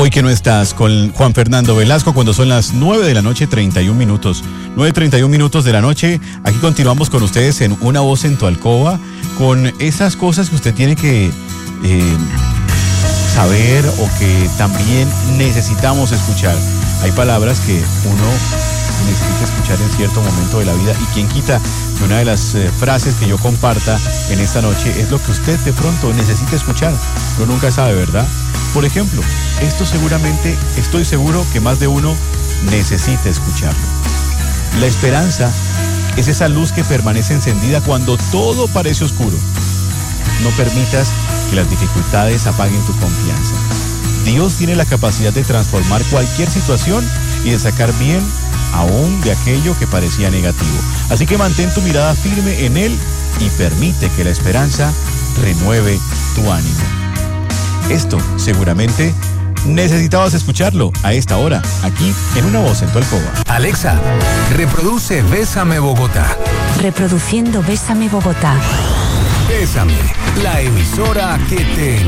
Hoy que no estás con Juan Fernando Velasco cuando son las 9 de la noche, 31 minutos. 9:31 minutos de la noche. Aquí continuamos con ustedes en Una Voz en tu Alcoba, con esas cosas que usted tiene que saber o que también necesitamos escuchar. Hay palabras que uno necesita escuchar en cierto momento de la vida, y quién quita que una de las frases que yo comparta en esta noche es lo que usted de pronto necesita escuchar. Uno nunca sabe, ¿verdad? Por ejemplo, esto seguramente, estoy seguro que más de uno necesita escucharlo. La esperanza es esa luz que permanece encendida cuando todo parece oscuro. No permitas que las dificultades apaguen tu confianza. Dios tiene la capacidad de transformar cualquier situación y de sacar bien aún de aquello que parecía negativo. Así que mantén tu mirada firme en Él y permite que la esperanza renueve tu ánimo. Esto seguramente necesitabas escucharlo a esta hora, aquí en Una Voz en tu Alcoba. Alexa, reproduce Bésame Bogotá. Reproduciendo Bésame Bogotá. Bésame, la emisora que te